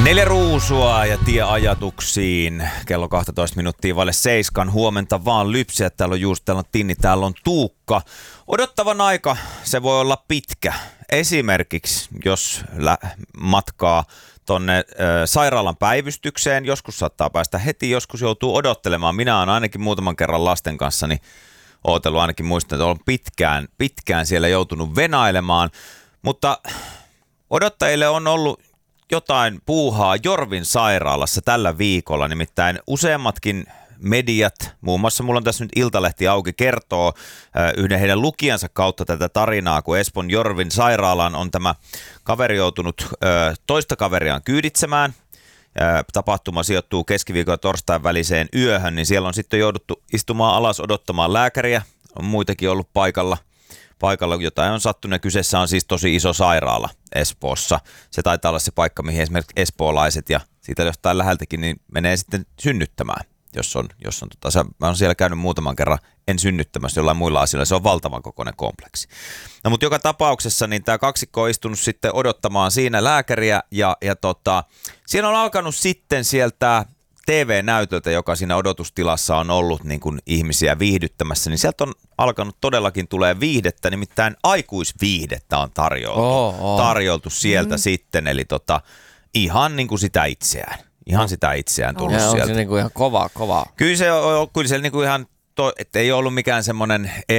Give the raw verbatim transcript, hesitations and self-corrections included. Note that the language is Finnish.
Neljä ruusua ja tie ajatuksiin. Kello kaksitoista minuuttia vaille seiskan. Huomenta vaan lypsiä. Täällä on Juuso, täällä on Tinni, täällä on Tuukka. Odottavan aika, se voi olla pitkä. Esimerkiksi, jos lä- matkaa tonne ö, sairaalan päivystykseen. Joskus saattaa päästä heti, joskus joutuu odottelemaan. Minä olen ainakin muutaman kerran lasten kanssa niin ootellut, ainakin muistan, että olen pitkään, pitkään siellä joutunut venailemaan. Mutta odottajille on ollut jotain puuhaa Jorvin sairaalassa tällä viikolla, nimittäin useammatkin mediat, muun muassa mulla on tässä nyt Iltalehti auki, kertoo yhden heidän lukijansa kautta tätä tarinaa, kun Espoon Jorvin sairaalaan on tämä kaveri joutunut toista kaveriaan kyyditsemään. Tapahtuma sijoittuu keskiviikon ja torstain väliseen yöhön, niin siellä on sitten jouduttu istumaan alas odottamaan lääkäriä, on muitakin ollut paikalla. Paikalla jotain on sattunut. Kyseessä on siis tosi iso sairaala Espoossa. Se taitaa olla se paikka, mihin esimerkiksi espoolaiset ja siitä jostain läheltäkin niin menee sitten synnyttämään. Jos on, jos on, tota, mä oon siellä käynyt muutaman kerran, en synnyttämässä jollain muilla asioilla. Se on valtavan kokoinen kompleksi. No mutta joka tapauksessa niin tämä kaksikko on istunut sitten odottamaan siinä lääkäriä ja, ja tota, siinä on alkanut sitten sieltä T V-näytöltä, joka siinä odotustilassa on ollut niin kuin ihmisiä viihdyttämässä, niin sieltä on alkanut todellakin tulee viihdettä, nimittäin aikuisviihdettä on tarjoltu, oh, oh. tarjoltu sieltä mm. sitten, eli tota, ihan niin kuin sitä itseään, ihan sitä itseään tullut oh, sieltä. On se niin kuin ihan kova, kova. Kyllä se on, kyllä se niin kuin ihan, to, että ei ollut mikään semmoinen